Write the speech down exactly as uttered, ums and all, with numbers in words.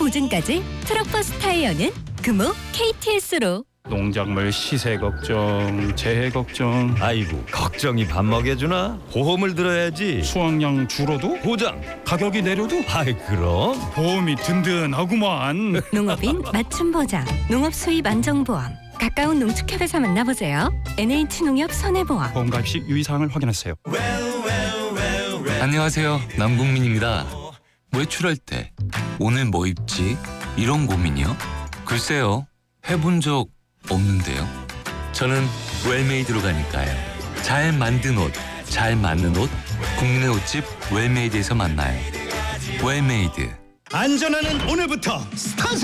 보증까지 트럭버스 타이어는 금호 케이티에스로. 농작물 시세 걱정, 재해 걱정, 아이고 걱정이 밥 먹여주나? 보험을 들어야지. 수확량 줄어도 보장. 가격이 내려도 아이 그럼. 보험이 든든하구만. 농업인 맞춤 보장, 농업 수입 안정보험. 가까운 농축협에서 만나보세요. 엔에이치농협 손해보험. 보험 가입 시 유의사항을 확인하세요. 안녕하세요. 남궁민입니다. 외출할 때 오늘 뭐 입지? 이런 고민이요? 글쎄요. 해본 적 없는데요. 저는 웰메이드로 가니까요. 잘 만든 옷, 잘 맞는 옷, 국민의 옷집 웰메이드에서 만나요. 웰메이드. 안전하는 오늘부터 스타트!